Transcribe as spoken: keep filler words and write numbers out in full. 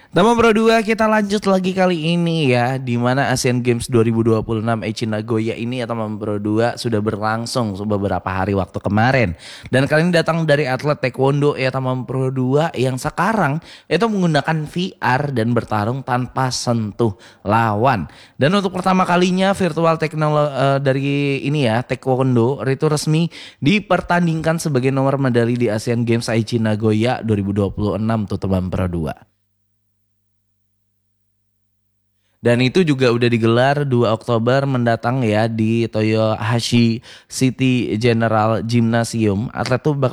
Teman Pro dua, kita lanjut lagi kali ini ya, di mana Asian Games dua ribu dua puluh enam Aichi Nagoya ini ya teman Pro dua sudah berlangsung beberapa hari waktu kemarin. Dan kali ini datang dari atlet taekwondo ya teman Pro dua yang sekarang itu menggunakan V R dan bertarung tanpa sentuh lawan. Dan untuk pertama kalinya virtual teknologi dari ini ya taekwondo itu resmi dipertandingkan sebagai nomor medali di Asian Games Aichi Nagoya dua ribu dua puluh enam tuh teman Pro dua. Dan itu juga udah digelar dua Oktober mendatang ya di Toyohashi City General Gymnasium. Atlet tuh bakal